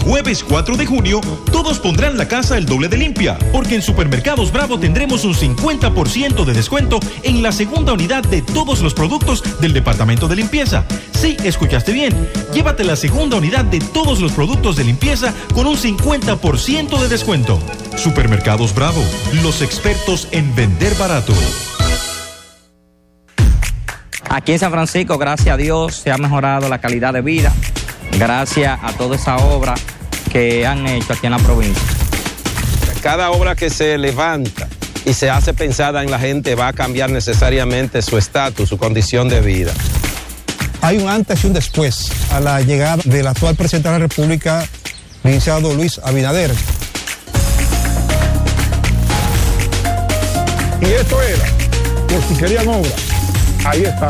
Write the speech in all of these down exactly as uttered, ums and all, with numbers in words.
jueves cuatro de junio, todos pondrán la casa el doble de limpia, porque en Supermercados Bravo tendremos un cincuenta por ciento de descuento en la segunda unidad de todos los productos del departamento de limpieza. Sí, escuchaste bien. Llévate la segunda unidad de todos los productos de limpieza con un cincuenta por ciento de descuento. Supermercados Bravo, los expertos en vender barato. Aquí en San Francisco, gracias a Dios, se ha mejorado la calidad de vida, gracias a toda esa obra que han hecho aquí en la provincia. Cada obra que se levanta y se hace pensada en la gente va a cambiar necesariamente su estatus, su condición de vida. Hay un antes y un después a la llegada del actual presidente de la República, licenciado Luis Abinader. Y esto era, por si querían obra, ahí están.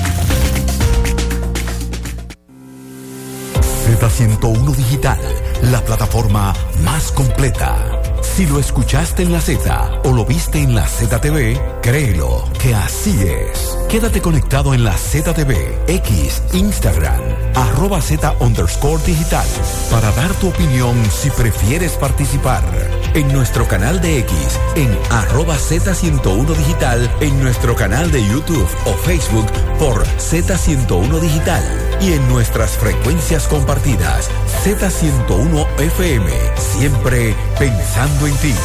Z ciento uno Digital, la plataforma más completa. Si lo escuchaste en la Z o lo viste en la Z T V, créelo que así es. Quédate conectado en la Z T V, X, Instagram, arroba Z underscore digital, para dar tu opinión si prefieres participar. En nuestro canal de X, en arroba Z ciento uno Digital, en nuestro canal de YouTube o Facebook por Z ciento uno Digital y en nuestras frecuencias compartidas, Z ciento uno F M, siempre pensando en ti.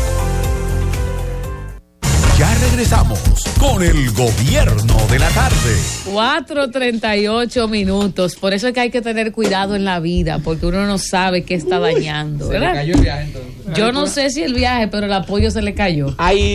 Ya regresamos con el gobierno de la tarde. cuatro treinta y ocho minutos. Por eso es que hay que tener cuidado en la vida, porque uno no sabe qué está dañando, ¿verdad? Se le cayó el viaje entonces. Yo no sé si el viaje, pero el apoyo se le cayó.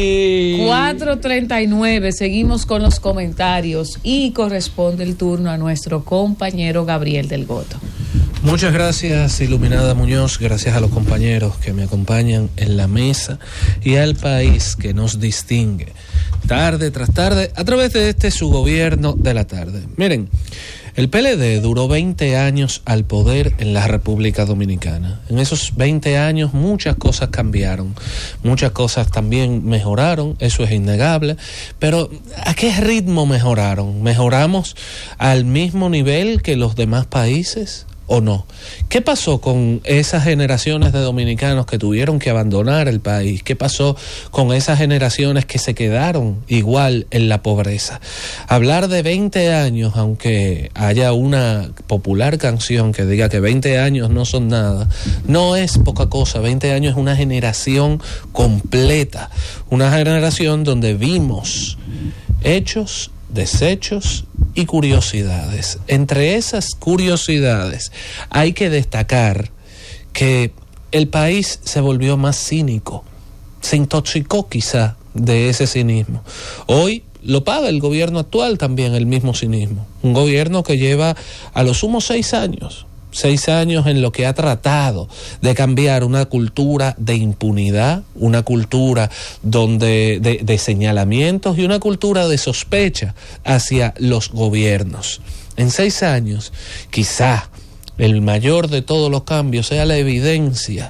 Ay. cuatro treinta y nueve. Seguimos con los comentarios y corresponde el turno a nuestro compañero Gabriel del Goto. Muchas gracias, Iluminada Muñoz, gracias a los compañeros que me acompañan en la mesa y al país que nos distingue tarde tras tarde a través de este su gobierno de la tarde. Miren, el P L D duró veinte años al poder en la República Dominicana. En esos veinte años muchas cosas cambiaron, muchas cosas también mejoraron, eso es innegable, pero ¿a qué ritmo mejoraron? ¿Mejoramos al mismo nivel que los demás países o no? ¿Qué pasó con esas generaciones de dominicanos que tuvieron que abandonar el país? ¿Qué pasó con esas generaciones que se quedaron igual en la pobreza? Hablar de veinte años, aunque haya una popular canción que diga que veinte años no son nada, no es poca cosa. veinte años es una generación completa, una generación donde vimos hechos, desechos y curiosidades. Entre esas curiosidades hay que destacar que el país se volvió más cínico, se intoxicó quizá de ese cinismo. Hoy lo paga el gobierno actual también, el mismo cinismo. Un gobierno que lleva a lo sumo seis años. Seis años en lo que ha tratado de cambiar una cultura de impunidad, una cultura donde de, de señalamientos y una cultura de sospecha hacia los gobiernos. En seis años, quizá el mayor de todos los cambios sea la evidencia,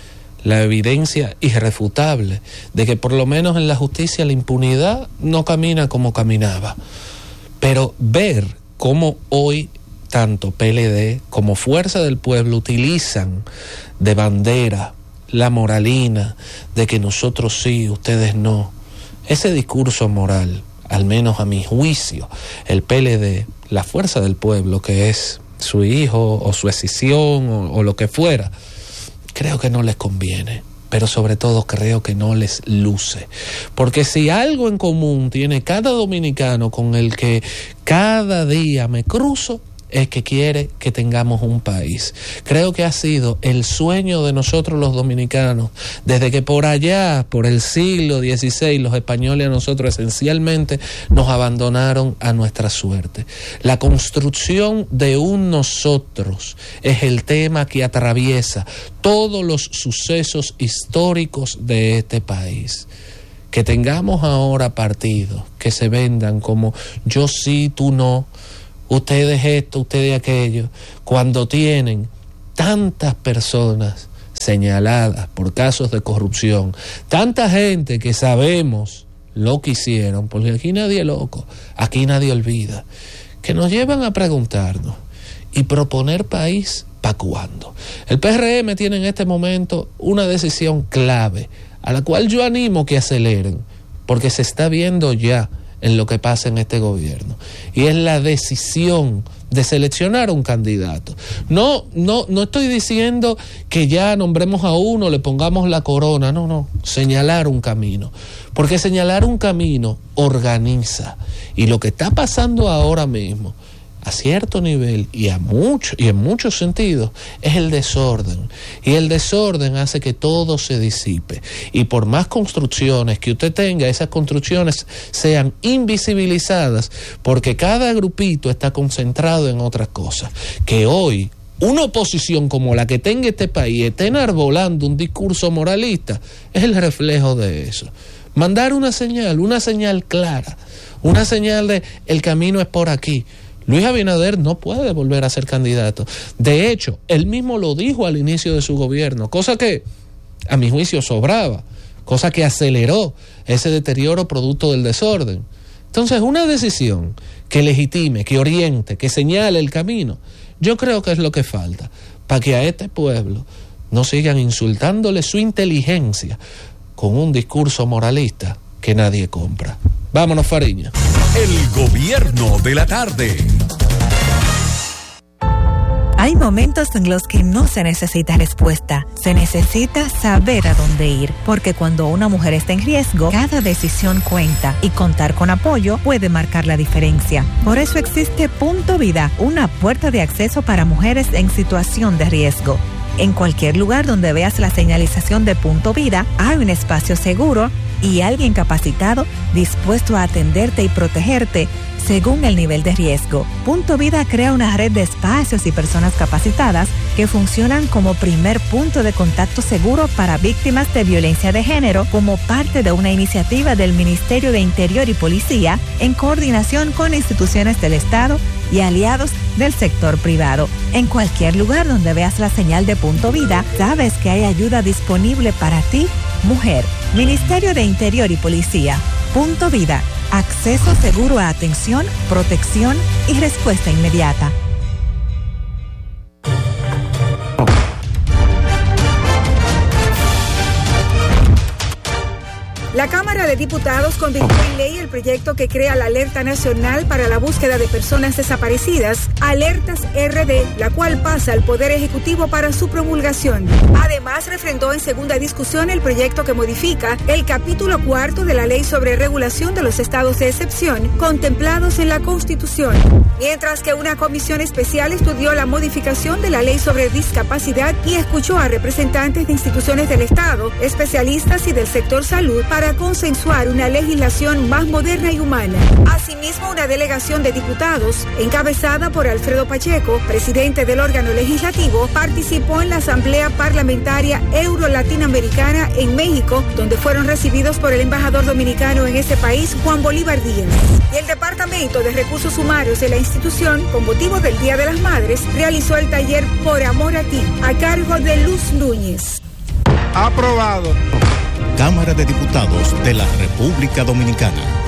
la evidencia irrefutable de que por lo menos en la justicia la impunidad no camina como caminaba. Pero ver cómo hoy tanto P L D como Fuerza del Pueblo utilizan de bandera la moralina de que nosotros sí, ustedes no. Ese discurso moral, al menos a mi juicio, el P L D, la Fuerza del Pueblo, que es su hijo o su escisión o, o lo que fuera, creo que no les conviene. Pero sobre todo creo que no les luce. Porque si algo en común tiene cada dominicano con el que cada día me cruzo, es que quiere que tengamos un país. Creo que ha sido el sueño de nosotros los dominicanos, desde que por allá, por el siglo dieciséis, los españoles a nosotros esencialmente nos abandonaron a nuestra suerte. La construcción de un nosotros es el tema que atraviesa todos los sucesos históricos de este país. Que tengamos ahora partidos que se vendan como yo sí, tú no, ustedes esto, ustedes aquello, cuando tienen tantas personas señaladas por casos de corrupción, tanta gente que sabemos lo que hicieron, porque aquí nadie es loco, aquí nadie olvida, que nos llevan a preguntarnos y proponer país ¿para cuándo? El P R M tiene en este momento una decisión clave, a la cual yo animo que aceleren, porque se está viendo ya en lo que pasa en este gobierno, y es la decisión de seleccionar un candidato. No, no, no estoy diciendo que ya nombremos a uno, le pongamos la corona, no, no, señalar un camino, porque señalar un camino organiza, y lo que está pasando ahora mismo, a cierto nivel y a mucho, y en muchos sentidos, es el desorden. Y el desorden hace que todo se disipe. Y por más construcciones que usted tenga, esas construcciones sean invisibilizadas, porque cada grupito está concentrado en otras cosas. Que hoy una oposición como la que tenga este país esté enarbolando un discurso moralista, es el reflejo de eso. Mandar una señal, una señal clara, una señal de el camino es por aquí. Luis Abinader no puede volver a ser candidato. De hecho, él mismo lo dijo al inicio de su gobierno, cosa que a mi juicio sobraba, cosa que aceleró ese deterioro producto del desorden. Entonces, una decisión que legitime, que oriente, que señale el camino, yo creo que es lo que falta para que a este pueblo no sigan insultándole su inteligencia con un discurso moralista que nadie compra. Vámonos, Fariña. El gobierno de la tarde. Hay momentos en los que no se necesita respuesta, se necesita saber a dónde ir, porque cuando una mujer está en riesgo, cada decisión cuenta y contar con apoyo puede marcar la diferencia. Por eso existe Punto Vida, una puerta de acceso para mujeres en situación de riesgo. En cualquier lugar donde veas la señalización de Punto Vida, hay un espacio seguro y alguien capacitado dispuesto a atenderte y protegerte según el nivel de riesgo. Punto Vida crea una red de espacios y personas capacitadas que funcionan como primer punto de contacto seguro para víctimas de violencia de género, como parte de una iniciativa del Ministerio de Interior y Policía en coordinación con instituciones del Estado y aliados del sector privado. En cualquier lugar donde veas la señal de Punto Vida, sabes que hay ayuda disponible para ti, mujer. Ministerio de Interior y Policía. Punto Vida. Acceso seguro a atención, protección y respuesta inmediata. La Cámara de Diputados convirtió en ley el proyecto que crea la Alerta Nacional para la Búsqueda de Personas Desaparecidas, Alertas R D, la cual pasa al Poder Ejecutivo para su promulgación. Además, refrendó en segunda discusión el proyecto que modifica el capítulo cuarto de la Ley sobre Regulación de los Estados de Excepción, contemplados en la Constitución. Mientras que una comisión especial estudió la modificación de la Ley sobre Discapacidad y escuchó a representantes de instituciones del Estado, especialistas y del sector salud para para consensuar una legislación más moderna y humana. Asimismo, una delegación de diputados, encabezada por Alfredo Pacheco, presidente del órgano legislativo, participó en la Asamblea Parlamentaria Euro-Latinoamericana en México, donde fueron recibidos por el embajador dominicano en ese país, Juan Bolívar Díaz. Y el Departamento de Recursos Humanos de la institución, con motivo del Día de las Madres, realizó el taller Por Amor a Ti, a cargo de Luz Núñez. Aprobado. Cámara de Diputados de la República Dominicana.